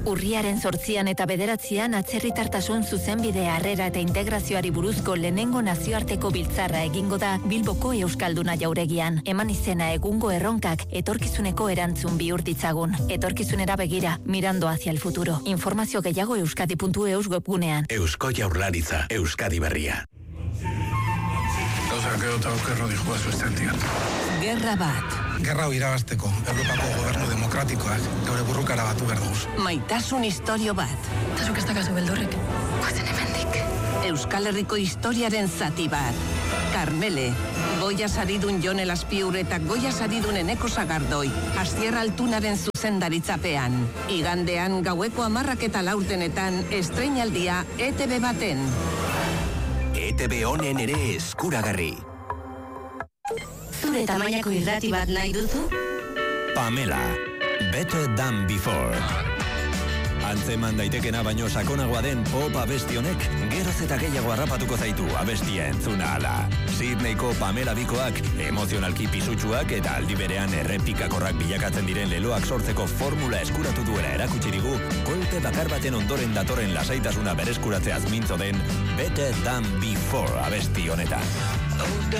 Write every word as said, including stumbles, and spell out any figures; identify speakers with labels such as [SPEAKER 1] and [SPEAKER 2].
[SPEAKER 1] Urriaren zortzian eta bederatzian atzerritartasun zuzenbide harrera eta integrazioari buruzko lehenengo nazioarteko biltzarra egingo da Bilboko Euskalduna jauregian. Eman izena egungo erronkak etorkizuneko erantzun bihur ditzagun. Etorkizunera begira, mirando hacia el futuro. Informazio gehiago euskadi puntu eus webgunean.
[SPEAKER 2] Eusko Jaurlaritza, Euskadi Berria.
[SPEAKER 3] Gauzak edo eta okerro dihua zuestantian.
[SPEAKER 4] Gerra bat.
[SPEAKER 3] Gerra hau irabazteko, Europako gobernu demokratikoak gaure burrukara batu behar duguz.
[SPEAKER 4] Maitasun istorio bat.
[SPEAKER 5] Tasuk ez dakazu beldurrik.
[SPEAKER 4] Guazen hemendik. Euskal Herriko historiaren zati bat. Karmele, Goia saridun Jon Elazpiur eta Goia saridun Eneko Sagardoi, Astier Altunaren zuzendaritzapean. Igandean gaueko hamarrak eta laurtenetan estreinaldia E T B baten.
[SPEAKER 2] E T B honen ere eskuragarri.
[SPEAKER 1] Zure tamainako irrati bat nahi duzu?
[SPEAKER 6] Pamela, Better Than Before. Antzeman daitekena baino sakonagoa den pop abesti honek geroz eta gehiago harrapatuko zaitu abestia entzuna ala. Sydneyko Pamela bikoak emozionalki pisutsuak eta aldi berean errepikakorrak bilakatzen diren leloak sortzeko formula eskuratu duela erakutsi digu, kolpe bakar baten ondoren datorren lasaitasuna bereskuratzeaz mintzo den Better Than Before abesti honetan.